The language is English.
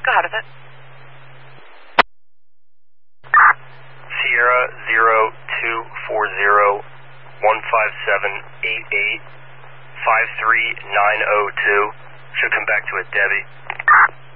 Go ahead with it. Sierra 0240 15788 53902. Should come back to it, Debbie.